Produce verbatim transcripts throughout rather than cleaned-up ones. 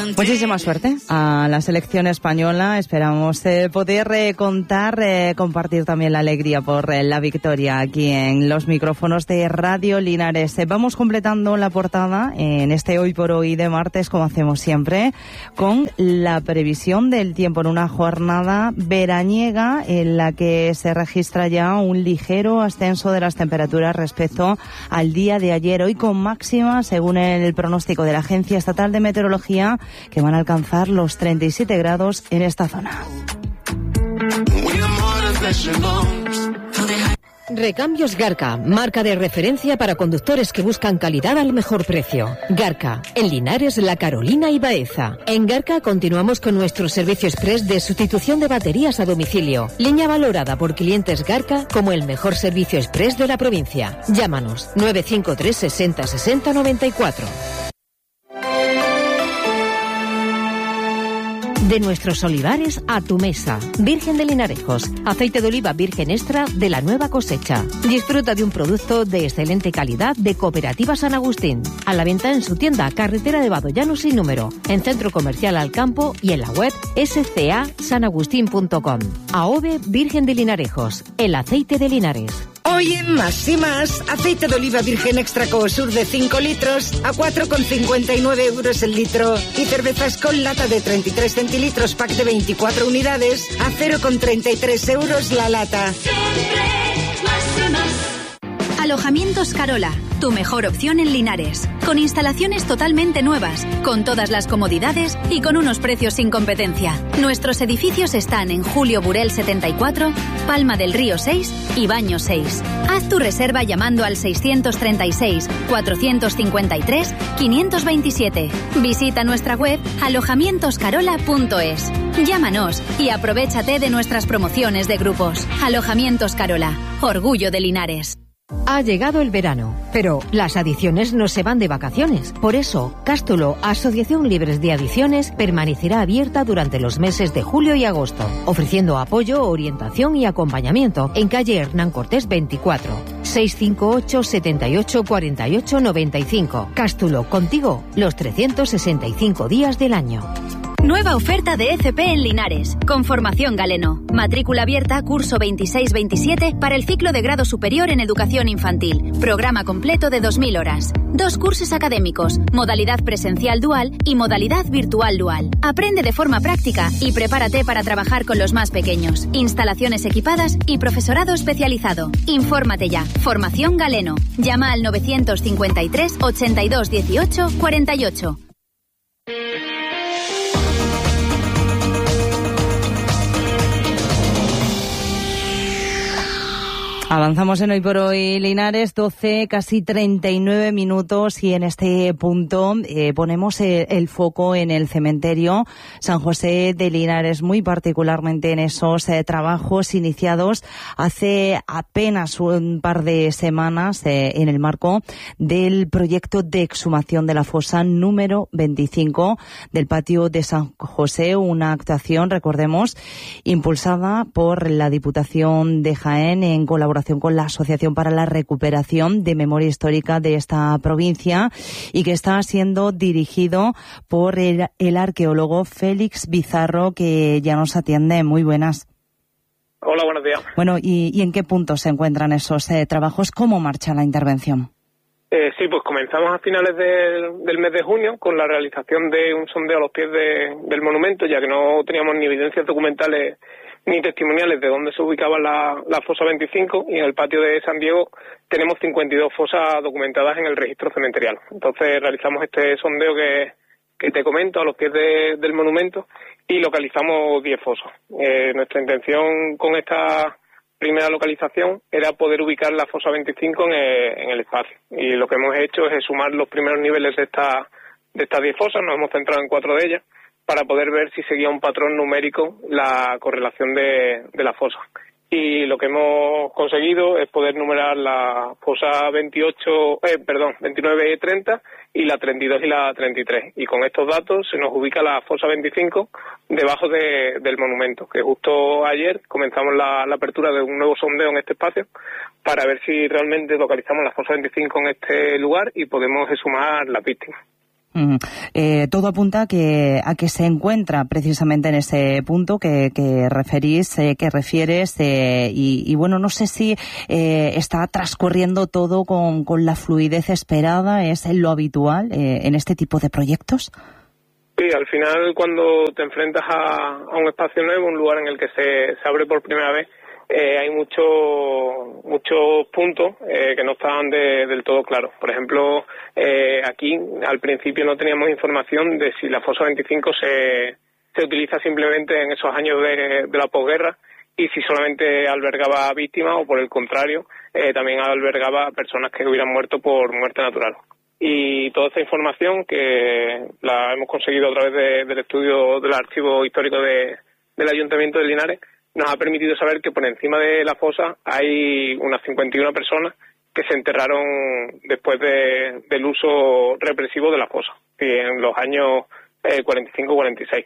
Muchísima suerte a la selección española. Esperamos eh, poder eh, contar, eh, compartir también la alegría por eh, la victoria aquí en los micrófonos de Radio Linares. Eh, vamos completando la portada en este Hoy por Hoy de martes, como hacemos siempre, con la previsión del tiempo en una jornada veraniega en la que se registra ya un ligero ascenso de las temperaturas respecto al día de ayer. Hoy con máxima, según el pronóstico de la Agencia Estatal de Meteorología, que van a alcanzar los treinta y siete grados en esta zona. Recambios Garca, marca de referencia para conductores que buscan calidad al mejor precio. Garca, en Linares, La Carolina y Baeza. En Garca continuamos con nuestro servicio express de sustitución de baterías a domicilio. Línea valorada por clientes Garca como el mejor servicio express de la provincia. Llámanos nueve cinco tres sesenta sesenta noventa y cuatro. De nuestros olivares a tu mesa. Virgen de Linarejos. Aceite de oliva virgen extra de la nueva cosecha. Disfruta de un producto de excelente calidad de Cooperativa San Agustín. A la venta en su tienda Carretera de Badollano sin número. En Centro Comercial Alcampo y en la web s c a san agustín punto com. AOVE Virgen de Linarejos. El aceite de Linares. Hoy en Más y Más, aceite de oliva virgen extra Coosur de cinco litros a cuatro con cincuenta y nueve euros el litro y cervezas con lata de treinta y tres centilitros pack de veinticuatro unidades a cero con treinta y tres euros la lata. Alojamientos Carola, tu mejor opción en Linares, con instalaciones totalmente nuevas, con todas las comodidades y con unos precios sin competencia. Nuestros edificios están en Julio Burel setenta y cuatro, Palma del Río seis y Baño seis. Haz tu reserva llamando al seiscientos treinta y seis, cuatrocientos cincuenta y tres, quinientos veintisiete. Visita nuestra web alojamientos carola punto es. Llámanos y aprovéchate de nuestras promociones de grupos. Alojamientos Carola, orgullo de Linares. Ha llegado el verano, pero las adiciones no se van de vacaciones. Por eso, Cástulo, Asociación Libres de Adiciones, permanecerá abierta durante los meses de julio y agosto, ofreciendo apoyo, orientación y acompañamiento en calle Hernán Cortés veinticuatro, seiscientos cincuenta y ocho, setenta y ocho, cuarenta y ocho, noventa y cinco. Cástulo, contigo, los trescientos sesenta y cinco días del año. Nueva oferta de F P en Linares, con formación Galeno. Matrícula abierta, curso veintiséis veintisiete para el ciclo de grado superior en educación infantil. Programa completo de dos mil horas. Dos cursos académicos, modalidad presencial dual y modalidad virtual dual. Aprende de forma práctica y prepárate para trabajar con los más pequeños. Instalaciones equipadas y profesorado especializado. Infórmate ya. Formación Galeno. Llama al novecientos cincuenta y tres, ochenta y dos, dieciocho, cuarenta y ocho. Avanzamos en Hoy por Hoy Linares, doce, casi treinta y nueve minutos, y en este punto eh, ponemos el, el foco en el cementerio San José de Linares, muy particularmente en esos eh, trabajos iniciados hace apenas un par de semanas eh, en el marco del proyecto de exhumación de la fosa número veinticinco del patio de San José, una actuación, recordemos, impulsada por la Diputación de Jaén en colaboración con la Asociación para la Recuperación de Memoria Histórica de esta provincia, y que está siendo dirigido por el, el arqueólogo Félix Bizarro, que ya nos atiende. Muy buenas. Hola, buenos días. Bueno, ¿y, y en qué punto se encuentran esos eh, trabajos? ¿Cómo marcha la intervención? Eh, sí, pues comenzamos a finales del, del mes de junio con la realización de un sondeo a los pies de, del monumento, ya que no teníamos ni evidencias documentales ni testimoniales de dónde se ubicaba la, la fosa veinticinco, y en el patio de San Diego tenemos cincuenta y dos fosas documentadas en el registro cementerial. Entonces realizamos este sondeo que, que te comento a los pies de, del monumento y localizamos diez fosas. Eh, nuestra intención con esta primera localización era poder ubicar la fosa veinticinco en el, en el espacio, y lo que hemos hecho es sumar los primeros niveles de, esta, de estas diez fosas. Nos hemos centrado en cuatro de ellas para poder ver si seguía un patrón numérico la correlación de, de la fosa. Y lo que hemos conseguido es poder numerar la fosa veintiocho, eh, perdón, veintinueve y treinta y la treinta y dos y la treinta y tres. Y con estos datos se nos ubica la fosa veinticinco debajo de, del monumento, que justo ayer comenzamos la, la apertura de un nuevo sondeo en este espacio para ver si realmente localizamos la fosa veinticinco en este lugar y podemos exhumar las víctimas. Mm. Eh, todo apunta a que, a que se encuentra precisamente en ese punto que, que referís, eh, que refieres, eh, y, y bueno, no sé si eh, está transcurriendo todo con, con la fluidez esperada, es lo habitual eh, en este tipo de proyectos. Sí, al final cuando te enfrentas a, a un espacio nuevo, un lugar en el que se, se abre por primera vez, Eh, hay muchos muchos puntos eh, que no estaban de, del todo claros. Por ejemplo, eh, aquí al principio no teníamos información de si la fosa veinticinco se, se utiliza simplemente en esos años de, de la posguerra y si solamente albergaba víctimas o por el contrario eh, también albergaba personas que hubieran muerto por muerte natural. Y toda esta información que la hemos conseguido a través de, del estudio del archivo histórico de, del Ayuntamiento de Linares nos ha permitido saber que por encima de la fosa hay unas cincuenta y una personas que se enterraron después de, del uso represivo de la fosa, en los años eh, cuarenta y cinco cuarenta y seis.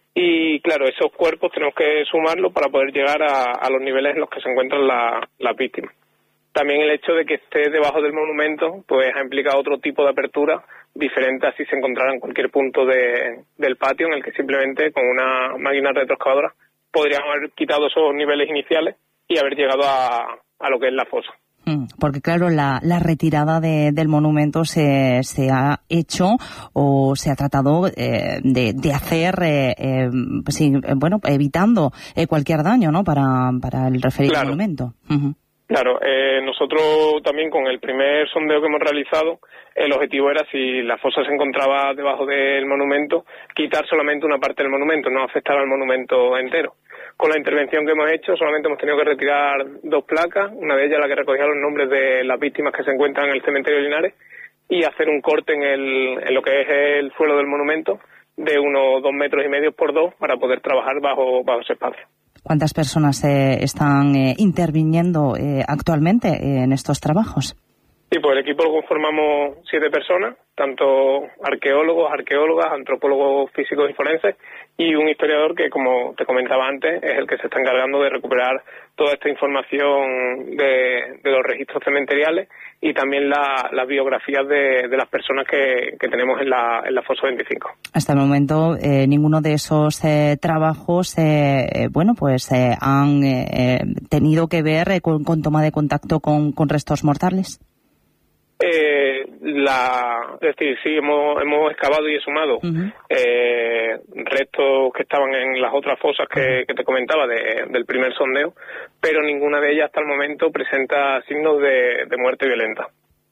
Y claro, esos cuerpos tenemos que sumarlos para poder llegar a, a los niveles en los que se encuentran la, las víctimas. También el hecho de que esté debajo del monumento pues ha implicado otro tipo de apertura diferente a si se encontrara en cualquier punto de, del patio en el que simplemente con una máquina retroexcavadora podríamos haber quitado esos niveles iniciales y haber llegado a, a lo que es la fosa. Porque claro, la, la retirada de, del monumento se, se ha hecho o se ha tratado eh, de, de hacer, eh, eh, sí, bueno, evitando eh, cualquier daño, ¿no? Para, para el referido claro. monumento. Uh-huh. Claro, eh, nosotros también con el primer sondeo que hemos realizado, el objetivo era, si la fosa se encontraba debajo del monumento, quitar solamente una parte del monumento, no afectar al monumento entero. Con la intervención que hemos hecho solamente hemos tenido que retirar dos placas, una de ellas la que recogía los nombres de las víctimas que se encuentran en el cementerio de Linares, y hacer un corte en, el, en lo que es el suelo del monumento de unos dos metros y medio por dos para poder trabajar bajo, bajo ese espacio. ¿Cuántas personas eh, están eh, interviniendo eh, actualmente eh, en estos trabajos? Sí, pues el equipo lo conformamos siete personas, tanto arqueólogos, arqueólogas, antropólogos físicos y forenses, y un historiador que, como te comentaba antes, es el que se está encargando de recuperar toda esta información de, de los registros cementeriales y también la, las biografías de, de las personas que, que tenemos en la, en la fosa veinticinco. Hasta el momento, eh, ninguno de esos eh, trabajos, eh, eh, bueno, pues eh, han eh, tenido que ver eh, con, con toma de contacto con, con restos mortales. Eh, la, es decir, sí, hemos, hemos excavado y exhumado uh-huh. eh, restos que estaban en las otras fosas que, que te comentaba de, del primer sondeo, pero ninguna de ellas hasta el momento presenta signos de, de muerte violenta.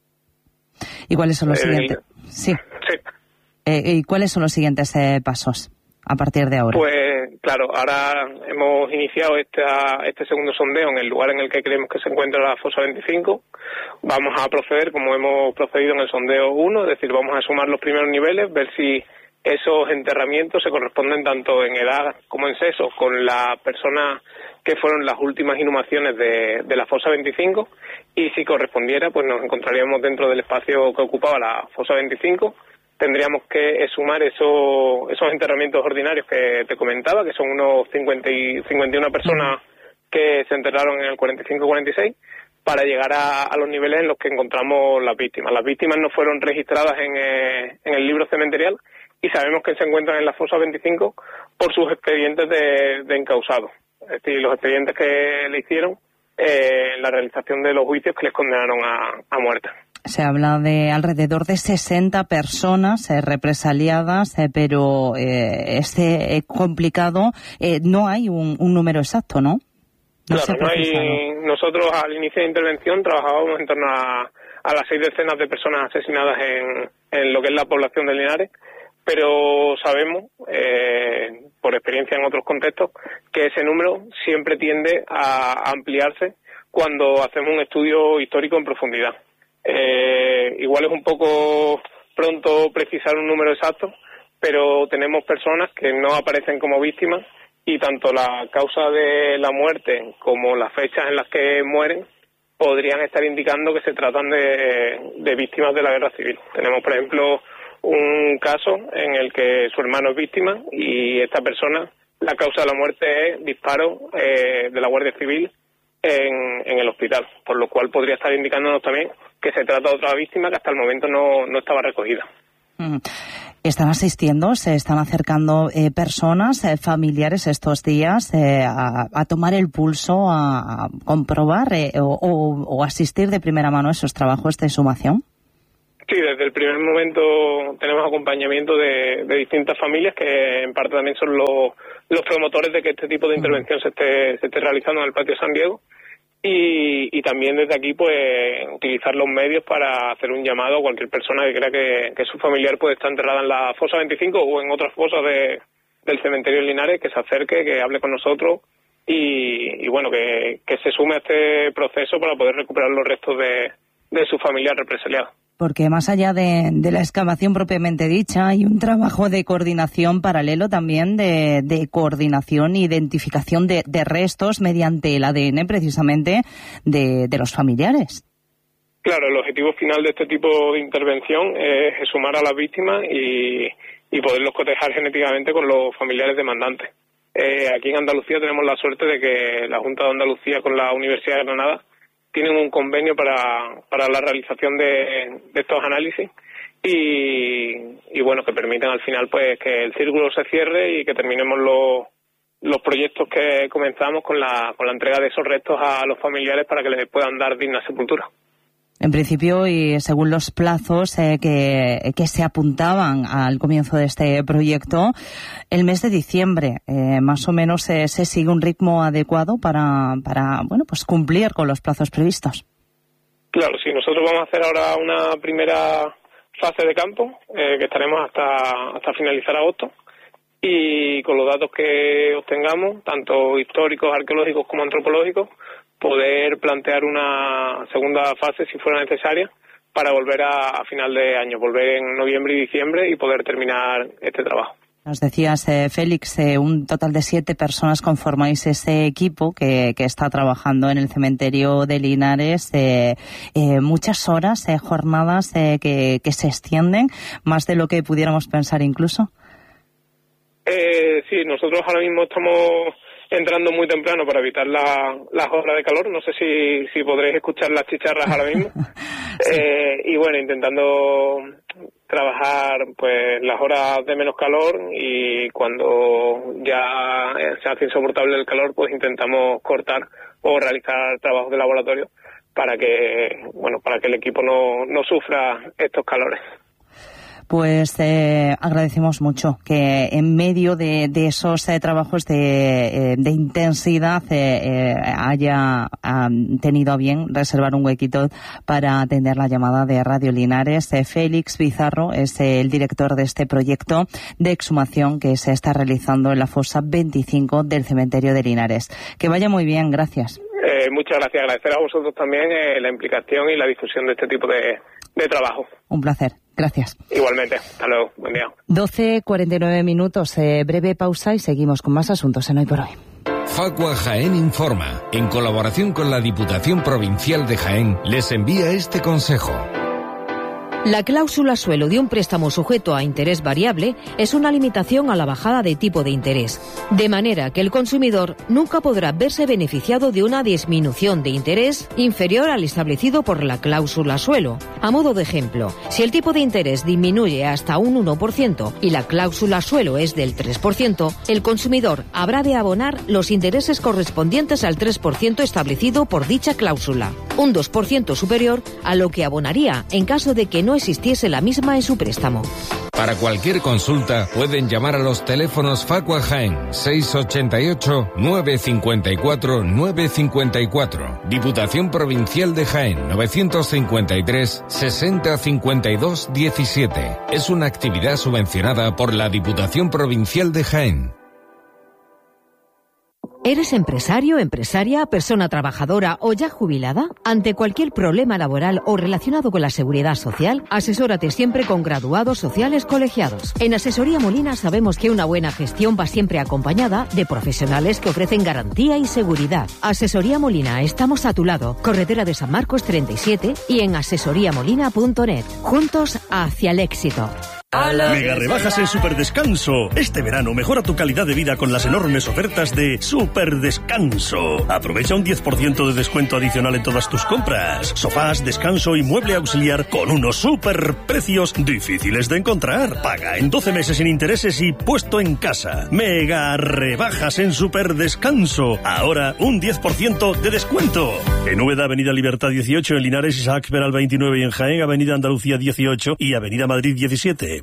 ¿Y cuáles son los eh, siguientes? Sí. sí. Eh, ¿Y cuáles son los siguientes eh, pasos a partir de ahora? Pues claro, ahora hemos iniciado esta, este segundo sondeo en el lugar en el que creemos que se encuentra la fosa veinticinco. Vamos a proceder como hemos procedido en el sondeo uno, es decir, vamos a sumar los primeros niveles, ver si esos enterramientos se corresponden tanto en edad como en sexo con las personas que fueron las últimas inhumaciones de, de la fosa veinticinco, y si correspondiera pues nos encontraríamos dentro del espacio que ocupaba la fosa veinticinco. Tendríamos que sumar esos, esos enterramientos ordinarios que te comentaba, que son unos cincuenta y, cincuenta y una personas que se enterraron en el cuarenta y cinco cuarenta y seis, para llegar a, a los niveles en los que encontramos las víctimas. Las víctimas no fueron registradas en, eh, en el libro cementerial y sabemos que se encuentran en la fosa veinticinco por sus expedientes de, de encausado, es decir, los expedientes que le hicieron eh, en la realización de los juicios que les condenaron a, a muerte. Se habla de alrededor de sesenta personas eh, represaliadas, eh, pero eh, es eh, complicado. Eh, no hay un, un número exacto, ¿no? No claro, no hay. Nosotros al inicio de intervención trabajábamos en torno a, a las seis decenas de personas asesinadas en, en lo que es la población de Linares, pero sabemos, eh, por experiencia en otros contextos, que ese número siempre tiende a ampliarse cuando hacemos un estudio histórico en profundidad. Eh, igual es un poco pronto precisar un número exacto, pero tenemos personas que no aparecen como víctimas y tanto la causa de la muerte como las fechas en las que mueren podrían estar indicando que se tratan de, de víctimas de la guerra civil. Tenemos, por ejemplo, un caso en el que su hermano es víctima y esta persona, la causa de la muerte es disparo eh, de la Guardia Civil en, en el hospital, por lo cual podría estar indicándonos también que se trata de otra víctima que hasta el momento no, no estaba recogida. Mm. Están asistiendo, se están acercando eh, personas, eh, familiares estos días eh, a, a tomar el pulso, a, a comprobar eh, o, o, o asistir de primera mano a esos trabajos de exhumación. Sí, desde el primer momento tenemos acompañamiento de, de distintas familias que en parte también son los, los promotores de que este tipo de intervención se esté, se esté realizando en el Patio San Diego. Y, y también desde aquí pues utilizar los medios para hacer un llamado a cualquier persona que crea que, que su familiar puede estar enterrada en la fosa veinticinco o en otras fosas de, del cementerio de Linares, que se acerque, que hable con nosotros y, y bueno, que, que se sume a este proceso para poder recuperar los restos de, de su familiar represaliado. Porque más allá de, de la excavación propiamente dicha, hay un trabajo de coordinación paralelo también de, de coordinación e identificación de, de restos mediante el A D N precisamente de, de los familiares. Claro, el objetivo final de este tipo de intervención es exhumar a las víctimas y, y poderlos cotejar genéticamente con los familiares demandantes. Eh, aquí en Andalucía tenemos la suerte de que la Junta de Andalucía con la Universidad de Granada tienen un convenio para, para la realización de, de estos análisis y, y bueno, que permiten al final pues que el círculo se cierre y que terminemos los, los proyectos que comenzamos con la, con la entrega de esos restos a los familiares para que les puedan dar digna sepultura. En principio, y según los plazos eh, que, que se apuntaban al comienzo de este proyecto, el mes de diciembre, eh, más o menos eh, se sigue un ritmo adecuado para, para bueno, pues cumplir con los plazos previstos. Claro, sí, nosotros vamos a hacer ahora una primera fase de campo, eh, que estaremos hasta, hasta finalizar agosto, y con los datos que obtengamos, tanto históricos, arqueológicos como antropológicos, poder plantear una segunda fase si fuera necesaria para volver a, a final de año, volver en noviembre y diciembre y poder terminar este trabajo. Nos decías, eh, Félix, eh, un total de siete personas conformáis ese equipo que, que está trabajando en el cementerio de Linares. Eh, eh, muchas horas, eh, jornadas eh, que, que se extienden, más de lo que pudiéramos pensar incluso. Eh, sí, nosotros ahora mismo estamos entrando muy temprano para evitar la, las horas de calor. No sé si, si podréis escuchar las chicharras ahora mismo. Sí. Eh, y bueno, intentando trabajar pues las horas de menos calor y cuando ya se hace insoportable el calor, pues intentamos cortar o realizar trabajos de laboratorio para que, bueno, para que el equipo no, no sufra estos calores. Pues eh, agradecemos mucho que en medio de, de esos eh, trabajos de, eh, de intensidad eh, eh, haya um, tenido a bien reservar un huequito para atender la llamada de Radio Linares. Eh, Félix Bizarro es eh, el director de este proyecto de exhumación que se está realizando en la fosa veinticinco del cementerio de Linares. Que vaya muy bien, gracias. Eh, muchas gracias. Agradecer a vosotros también eh, la implicación y la difusión de este tipo de, de trabajo. Un placer. Gracias. Igualmente. Hasta luego. Buen día. doce cuarenta y nueve minutos. Eh, breve pausa y seguimos con más asuntos en Hoy por Hoy. Facua Jaén Informa, en colaboración con la Diputación Provincial de Jaén, les envía este consejo. La cláusula suelo de un préstamo sujeto a interés variable es una limitación a la bajada de tipo de interés, de manera que el consumidor nunca podrá verse beneficiado de una disminución de interés inferior al establecido por la cláusula suelo. A modo de ejemplo, si el tipo de interés disminuye hasta un uno por ciento y la cláusula suelo es del tres por ciento, el consumidor habrá de abonar los intereses correspondientes al tres por ciento establecido por dicha cláusula, un dos por ciento superior a lo que abonaría en caso de que no existiese la misma en su préstamo. Para cualquier consulta pueden llamar a los teléfonos Facua Jaén seis ochenta y ocho, nueve cincuenta y cuatro, nueve cincuenta y cuatro, Diputación Provincial de Jaén novecientos cincuenta y tres, sesenta cincuenta y dos diecisiete. Es una actividad subvencionada por la Diputación Provincial de Jaén. ¿Eres empresario, empresaria, persona trabajadora o ya jubilada? Ante cualquier problema laboral o relacionado con la seguridad social, asesórate siempre con graduados sociales colegiados. En Asesoría Molina sabemos que una buena gestión va siempre acompañada de profesionales que ofrecen garantía y seguridad. Asesoría Molina, estamos a tu lado. Carretera de San Marcos treinta y siete y en asesoría molina punto net. Juntos hacia el éxito. Mega rebajas en Superdescanso. Este verano mejora tu calidad de vida con las enormes ofertas de Superdescanso. Aprovecha un diez por ciento de descuento adicional en todas tus compras. Sofás, descanso y mueble auxiliar con unos super precios difíciles de encontrar. Paga en doce meses sin intereses y puesto en casa. Mega rebajas en Superdescanso. Ahora un diez por ciento de descuento. En Úbeda, Avenida Libertad dieciocho, en Linares, Isaac Peral veintinueve y en Jaén, Avenida Andalucía dieciocho y Avenida Madrid diecisiete.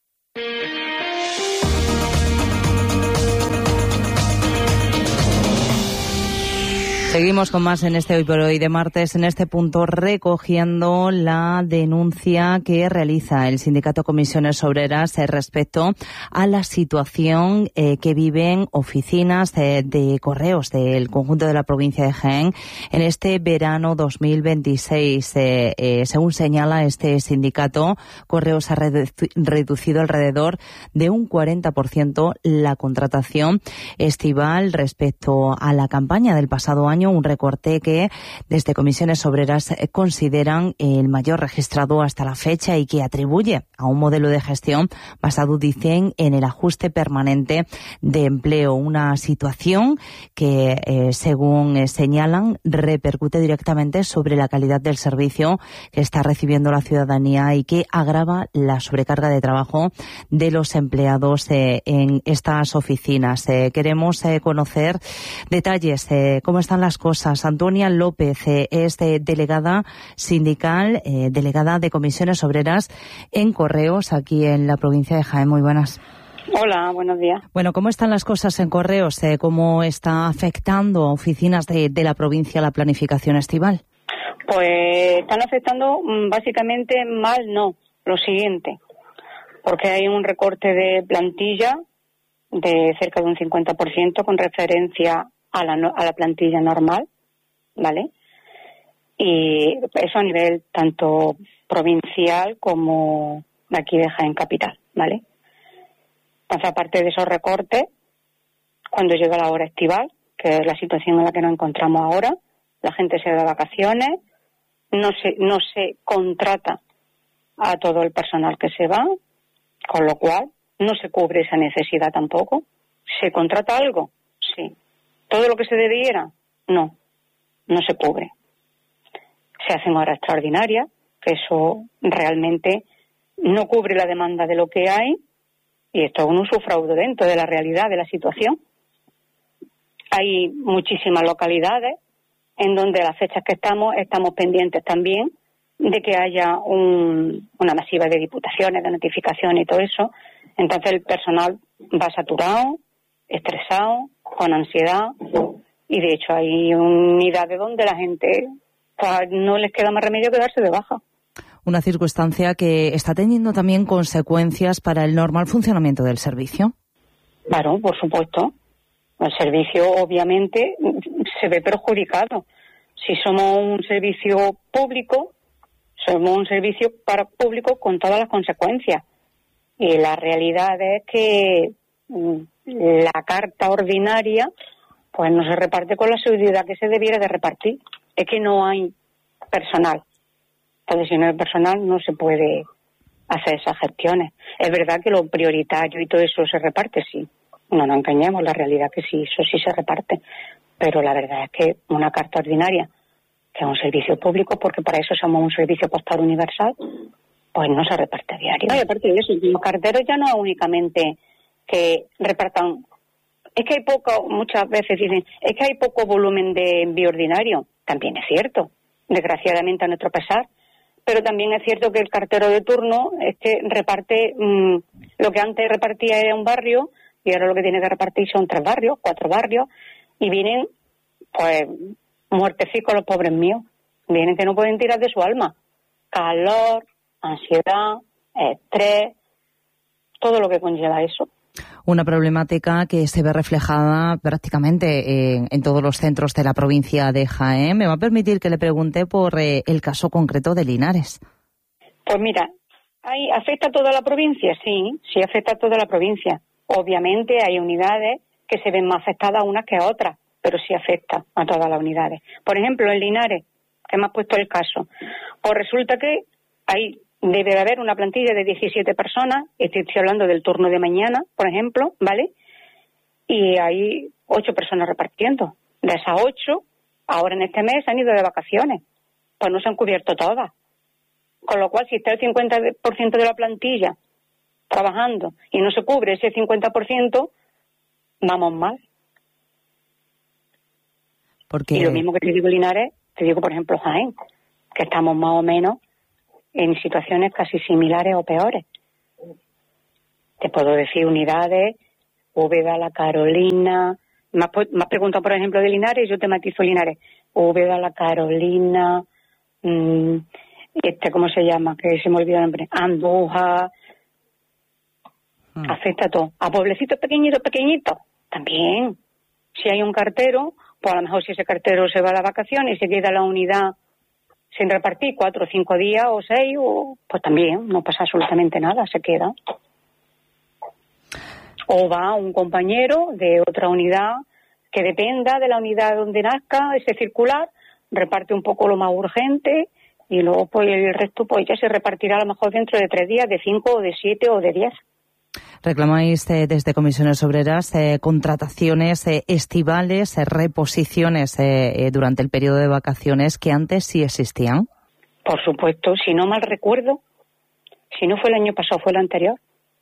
Seguimos con más en este Hoy por Hoy de martes, en este punto recogiendo la denuncia que realiza el Sindicato Comisiones Obreras eh, respecto a la situación eh, que viven oficinas de, de correos del conjunto de la provincia de Jaén en este verano dos mil veintiséis. Eh, eh, según señala este sindicato, Correos ha redu- reducido alrededor de un cuarenta por ciento la contratación estival respecto a la campaña del pasado año, un recorte que desde Comisiones Obreras consideran el mayor registrado hasta la fecha y que atribuye a un modelo de gestión basado, dicen, en el ajuste permanente de empleo, una situación que, eh, según eh, señalan, repercute directamente sobre la calidad del servicio que está recibiendo la ciudadanía y que agrava la sobrecarga de trabajo de los empleados eh, en estas oficinas. Eh, queremos eh, conocer detalles, eh, cómo están las cosas. Antonia López eh, es de delegada sindical, eh, delegada de Comisiones Obreras en Correos, aquí en la provincia de Jaén. Muy buenas. Hola, buenos días. Bueno, ¿cómo están las cosas en Correos? Eh, ¿Cómo está afectando a oficinas de, de la provincia la planificación estival? Pues están afectando básicamente mal, no, lo siguiente, porque hay un recorte de plantilla de cerca de un cincuenta por ciento con referencia a la, a la plantilla normal, ¿vale? Y eso a nivel tanto provincial como de aquí de Jaén Capital, ¿vale? Entonces, aparte de esos recortes, cuando llega la hora estival, que es la situación en la que nos encontramos ahora, la gente se da vacaciones, no se, no se contrata a todo el personal que se va, con lo cual no se cubre esa necesidad tampoco. ¿Se contrata algo? Sí. ¿Todo lo que se debiera? No, no se cubre. Se hacen horas extraordinarias, que eso realmente no cubre la demanda de lo que hay, y esto es un uso fraudulento de la realidad de la situación. Hay muchísimas localidades en donde las fechas que estamos, estamos pendientes también de que haya un, una masiva de diputaciones, de notificaciones y todo eso. Entonces el personal va saturado, estresado, con ansiedad, y de hecho hay unidades donde la gente pues, no les queda más remedio que darse de baja. Una circunstancia que está teniendo también consecuencias para el normal funcionamiento del servicio. Claro, por supuesto. El servicio obviamente se ve perjudicado. Si somos un servicio público, somos un servicio para público con todas las consecuencias. Y la realidad es que la carta ordinaria pues no se reparte con la seguridad que se debiera de repartir. Es que no hay personal. Entonces, si no hay personal, no se puede hacer esas gestiones. Es verdad que lo prioritario y todo eso se reparte, sí. No nos engañemos, la realidad es que sí, eso sí se reparte. Pero la verdad es que una carta ordinaria, que es un servicio público, porque para eso somos un servicio postal universal, pues no se reparte a diario. Y aparte de eso, los carteros ya no es únicamente que repartan. Es que hay poco, muchas veces dicen, es que hay poco volumen de envío ordinario. También es cierto, desgraciadamente a nuestro pesar. Pero también es cierto que el cartero de turno es que reparte, mmm, lo que antes repartía era un barrio, y ahora lo que tiene que repartir son tres barrios, cuatro barrios, y vienen, pues, muertecicos los pobres míos. Vienen que no pueden tirar de su alma. Calor, ansiedad, estrés, todo lo que conlleva eso. Una problemática que se ve reflejada prácticamente en, en todos los centros de la provincia de Jaén. Me va a permitir que le pregunte por eh, el caso concreto de Linares. Pues mira, ¿hay, ¿afecta a toda la provincia? Sí, sí afecta a toda la provincia. Obviamente hay unidades que se ven más afectadas unas que a otras, pero sí afecta a todas las unidades. Por ejemplo, en Linares, que me has puesto el caso, pues resulta que hay debe de haber una plantilla de diecisiete personas, estoy hablando del turno de mañana, por ejemplo, ¿vale? Y hay ocho personas repartiendo. De esas ocho, ahora en este mes han ido de vacaciones, pues no se han cubierto todas. Con lo cual, si está el cincuenta por ciento de la plantilla trabajando y no se cubre ese cincuenta por ciento, vamos mal. Porque... Y lo mismo que te digo, Linares, te digo, por ejemplo, Jaén, que estamos más o menos en situaciones casi similares o peores. Te puedo decir unidades, Úbeda, La Carolina. Me has, me has preguntado, por ejemplo, de Linares, yo te matizo Linares. Úbeda, La Carolina, mmm, este, ¿cómo se llama? Que se me olvidó el nombre. Andújar. Hmm. Afecta a todo. A pueblecitos pequeñitos, pequeñitos, también. Si hay un cartero, pues a lo mejor si ese cartero se va a la vacación y se queda la unidad sin repartir cuatro o cinco días o seis, o, pues también no pasa absolutamente nada, se queda. O va un compañero de otra unidad que dependa de la unidad donde nazca ese circular, reparte un poco lo más urgente y luego pues el resto pues ya se repartirá a lo mejor dentro de tres días, de cinco o de siete o de diez. Reclamáis eh, desde Comisiones Obreras eh, contrataciones eh, estivales, eh, reposiciones eh, eh, durante el periodo de vacaciones que antes sí existían. Por supuesto, si no mal recuerdo, si no fue el año pasado, fue el anterior,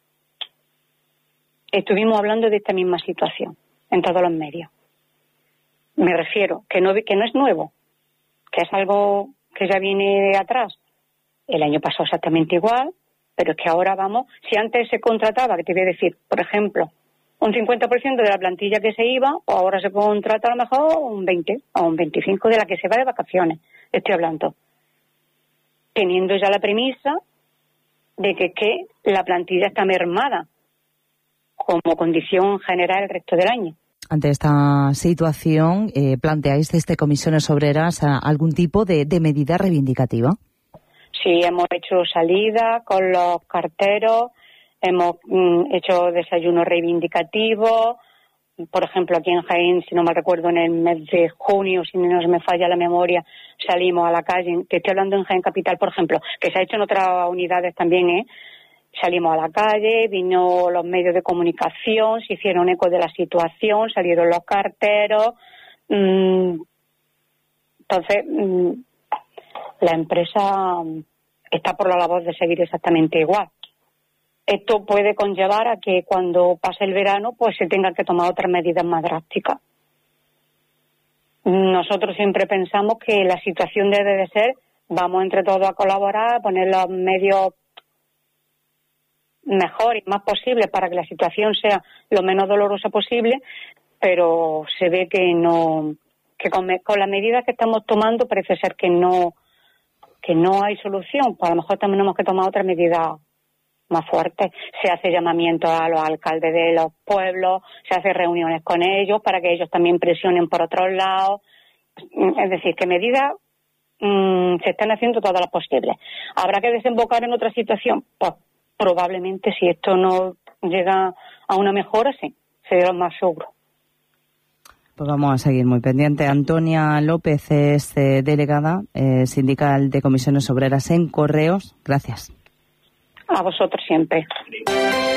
estuvimos hablando de esta misma situación en todos los medios. Me refiero que no, que no es nuevo, que es algo que ya viene de atrás. El año pasado exactamente igual. Pero es que ahora vamos, si antes se contrataba, que te voy a decir, por ejemplo, un cincuenta por ciento de la plantilla que se iba, o ahora se contrata a lo mejor un veinte o un veinticinco de la que se va de vacaciones, estoy hablando. Teniendo ya la premisa de que, que la plantilla está mermada como condición general el resto del año. Ante esta situación, eh, ¿planteáis desde Comisiones Obreras algún tipo de, de medida reivindicativa? Sí, hemos hecho salidas con los carteros, hemos mm, hecho desayunos reivindicativos. Por ejemplo, aquí en Jaén, si no me recuerdo, en el mes de junio, si no se me falla la memoria, salimos a la calle. Te estoy hablando en Jaén Capital, por ejemplo, que se ha hecho en otras unidades también, ¿eh? Salimos a la calle, vino los medios de comunicación, se hicieron eco de la situación, salieron los carteros. Mmm, entonces, mmm, la empresa está por la labor de seguir exactamente igual. Esto puede conllevar a que cuando pase el verano pues se tengan que tomar otras medidas más drásticas. Nosotros siempre pensamos que la situación debe de ser, vamos entre todos a colaborar, a poner los medios mejor y más posibles para que la situación sea lo menos dolorosa posible, pero se ve que no, que con, con las medidas que estamos tomando parece ser que no que no hay solución, pues a lo mejor también tenemos que tomar otras medidas más fuertes. Se hace llamamiento a los alcaldes de los pueblos, se hace reuniones con ellos para que ellos también presionen por otros lados. Es decir, que medidas mmm, se están haciendo todas las posibles. ¿Habrá que desembocar en otra situación? Pues probablemente, si esto no llega a una mejora, sí, sería lo más seguro. Pues vamos a seguir muy pendiente. Antonia López es eh, delegada eh, sindical de Comisiones Obreras en Correos. Gracias. A vosotros siempre.